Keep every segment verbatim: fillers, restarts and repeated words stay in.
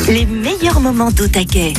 Les meilleurs moments d'Au Taquet.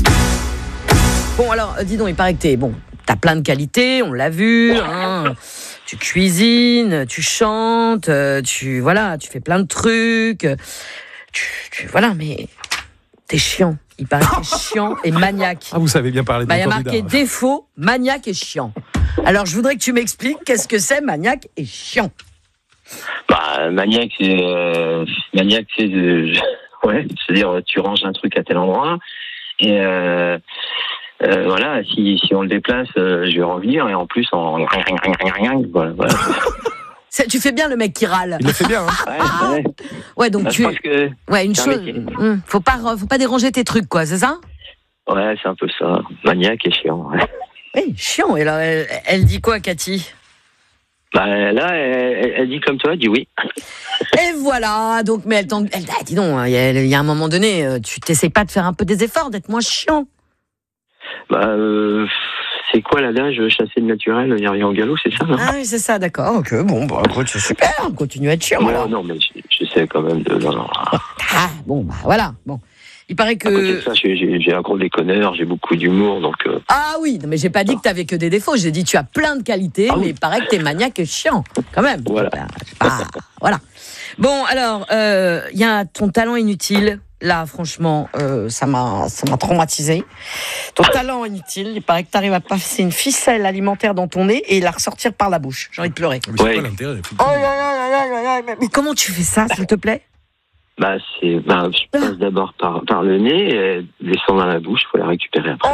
Bon, alors, dis donc, il paraît que t'es, bon, t'as plein de qualités, on l'a vu, hein. Tu cuisines, tu chantes, tu, voilà, tu fais plein de trucs. Tu, tu voilà, mais t'es chiant. Il paraît que t'es chiant et maniaque. Ah, vous savez bien parler de bah, mon il y a candidat. marqué défaut, maniaque et chiant. Alors, je voudrais que tu m'expliques qu'est-ce que c'est maniaque et chiant. Bah, maniaque, c'est, euh, maniaque, c'est, euh, ouais, c'est-à-dire, tu ranges un truc à tel endroit, et, euh, euh, voilà, si, si on le déplace, euh, je vais revenir, et en plus, en, voilà, voilà. C'est, tu fais bien le mec qui râle. Il le fait bien, hein. Ouais, ouais. Ouais, donc Bah, tu, je pense que, ouais, une c'est un chose, mec qui- hum, faut pas, faut pas déranger tes trucs, quoi, c'est ça? ouais, c'est un peu ça, maniaque et chiant, ouais. Oui, chiant. Et là, elle, elle dit quoi, Cathy? Bah, là, elle, elle dit comme toi, elle dit oui. Et voilà, donc, mais elle t'en, elle, ah, dis donc, il y, a- il y a un moment donné, euh, tu t'essayes pas de faire un peu des efforts, d'être moins chiant. Bah, euh, c'est quoi l'adage, chasser le naturel, il n'y a rien au galop, c'est ça, non? Ah oui, c'est ça, d'accord, ok, bon, bah, écoute, c'est super, on continue à être chiant. Ouais, alors. non, mais j'essaie quand même de, non, non. Ah, bon, bah, voilà, bon. Il paraît À côté de que... ça, j'ai, j'ai, j'ai un gros déconneur, j'ai beaucoup d'humour, donc, euh, Ah oui, non, mais j'ai pas dit que t'avais que des défauts, j'ai dit tu as plein de qualités, Ah oui. mais il paraît que t'es maniaque et chiant, quand même. Voilà. Ah, voilà. Bon, alors, il euh, y a ton talent inutile. Là, franchement, euh, ça m'a, ça m'a traumatisé. Ton talent inutile, il paraît que t'arrives à passer une ficelle alimentaire dans ton nez et la ressortir par la bouche. J'ai envie de pleurer. Mais c'est Ouais. pas l'intérêt. Oh là là là là là là, mais- mais comment tu fais ça, s'il te plaît? bah, c'est, bah, je passe d'abord par, par le nez, et descend dans la bouche, faut la récupérer après.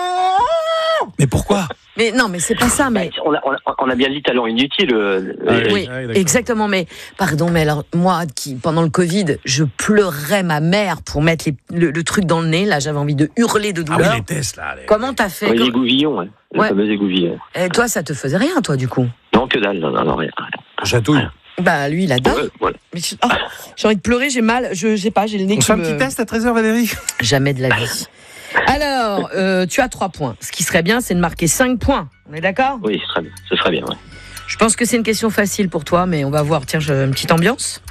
Oh Mais pourquoi? Mais non, mais c'est pas ça, mais... On a, on, a, on a bien dit talent inutile. euh, Ah euh, Oui, Ah oui, d'accord. exactement. Mais pardon, mais alors moi, qui pendant le Covid, je pleurais ma mère pour mettre les- le, le truc dans le nez. Là, j'avais envie de hurler de Ah douleur. oui, les tests, là. les- Comment t'as fait? ouais, Comment- l'égouvillon, ouais. Le Ouais. fameux égouvillon. Et toi, ça te faisait rien, toi, du coup? Non, que dalle, non, non, non, rien. Chatouille. Bah, lui, il adore. Ouais, voilà. Mais je- oh, j'ai envie de pleurer, j'ai mal. Je, je sais pas, j'ai le nez On qui fait un me... petit test à treize heures, Valérie? Jamais de la vie. Alors, euh, tu as trois points. Ce qui serait bien, c'est de marquer cinq points. On est d'accord? Oui, ce serait bien, ce serait bien, ouais. Je pense que c'est une question facile pour toi, mais on va voir. Tiens, j'ai une petite ambiance.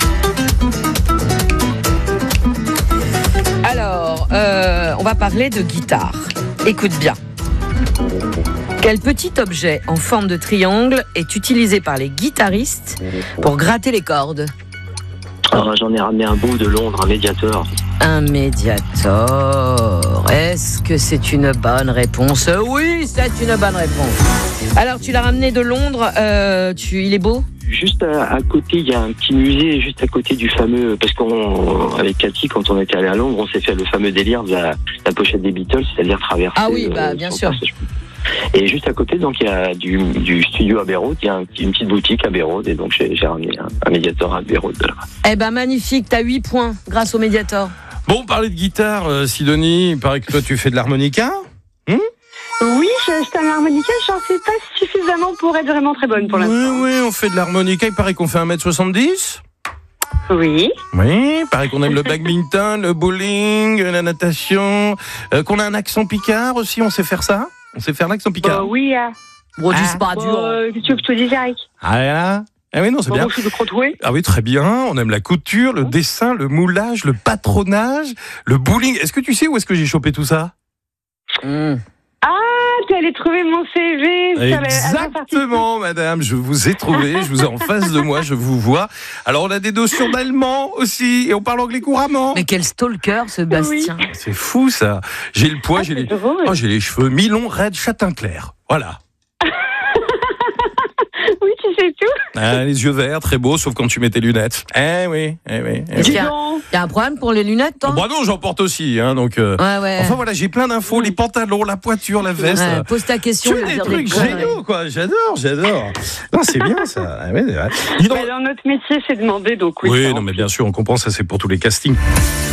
Alors, euh, on va parler de guitare. Écoute bien. Quel petit objet en forme de triangle est utilisé par les guitaristes pour gratter les cordes? Alors, j'en ai ramené un beau de Londres, un médiator. Un médiator. Est-ce que c'est une bonne réponse? Oui, c'est une bonne réponse. Alors, tu l'as ramené de Londres. Euh, tu, il est beau? Juste à, à côté, il y a un petit musée, juste à côté du fameux, parce qu'on, avec Cathy, quand on était allé à Londres, on s'est fait le fameux délire de la, la pochette des Beatles, c'est-à-dire traverser. Ah oui, bah, bien son sûr. passage. Et juste à côté, donc, il y a du, du studio Abbey Road, il y a un, une petite boutique Abbey Road, et donc j'ai, j'ai ramené un, un médiator à Abbey Road de là. Eh ben, magnifique. T'as huit points grâce au médiator. Bon, parler de guitare, euh, Sidonie, il paraît que toi, tu fais de l'harmonica? Oui, j'achète un harmonica, j'en sais pas suffisamment pour être vraiment très bonne pour Oui, l'instant. oui, on fait de l'harmonica. Il paraît qu'on fait un mètre soixante-dix. Oui. Oui, il paraît qu'on aime le badminton, le bowling, la natation. Euh, qu'on a un accent picard aussi, on sait faire ça? On sait faire l'accent Bah picard? oui. Euh, Bon, dis Ah. pas bon, dur. euh, qu'est-ce que tu veux que je te dise, Eric? Ah là. Ah oui, non, c'est Bon, bien. moi, je suis de Croix-Toué. Ah oui, très bien. On aime la couture, le dessin, le moulage, le patronage, le bowling. Est-ce que tu sais où est-ce que j'ai chopé tout ça? Mmh. Ah, tu allais trouver mon C V. sur les- Exactement, madame. Je vous ai trouvé. Je vous ai en face de moi. Je vous vois. Alors, on a des notions d'allemand aussi. Et on parle anglais couramment. Mais quel stalker, ce Bastien. C'est fou, ça. J'ai le poids, Ah, j'ai c'est les... drôle. Oh, j'ai les cheveux mi-longs, raides, châtain clair. Voilà. Oui, tu sais tout. Ah, les yeux verts, très beaux, sauf quand tu mets tes lunettes. Eh oui, eh oui. Eh Est-ce oui. qu'il y a, donc. il y a un problème pour les lunettes, toi? Bah non, j'en porte aussi, hein, donc. euh, Ouais, ouais. Enfin voilà, j'ai plein d'infos, les pantalons, la poiture, la veste. Ouais, pose ta question. Tu je fais vais des dire trucs conneries. géniaux, quoi. J'adore, j'adore. Non, c'est bien, ça. Ah ouais, ouais. Dis donc- Bah, dans notre métier, c'est demandé, donc oui. Oui, ça non, mais bien sûr, on comprend, ça, c'est pour tous les castings.